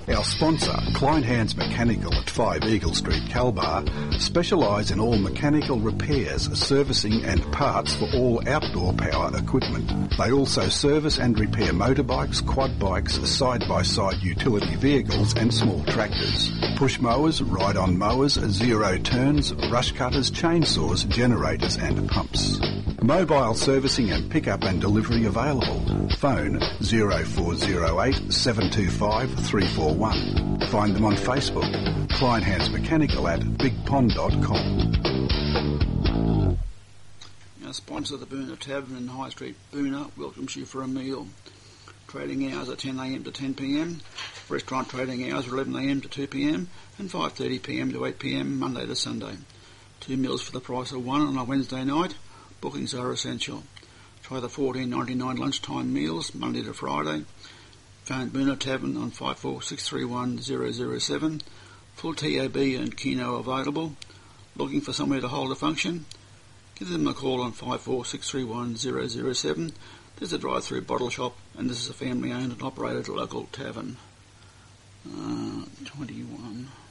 Our sponsor, Klein Hands Mechanical at 5 Eagle Street, Kalbar, specialise in all mechanical repairs, servicing and parts for all outdoor power equipment. They also service and repair motorbikes, quad bikes, side-by-side utility vehicles and small tractors. Push mowers, ride-on mowers, zero turns, brush cutters, chainsaws, generators and pumps. Mobile servicing and pick-up and delivery available. Phone 0408 725 341. Find them on Facebook. Klein Hands Mechanical at bigpond.com. Our sponsor, the Boona Tavern in High Street, Boona, welcomes you for a meal. Trading hours are 10am to 10pm. Restaurant trading hours are 11am to 2pm and 5:30pm to 8pm Monday to Sunday. 2 meals for the price of one on a Wednesday night. Bookings are essential. Try the $14.99 lunchtime meals Monday to Friday. Phone Boona Tavern on 54631 007. Full TAB and Keno available. Looking for somewhere to hold a function? Give them a call on 54631 007. There's a drive-through bottle shop, and this is a family-owned and operated local tavern. 21.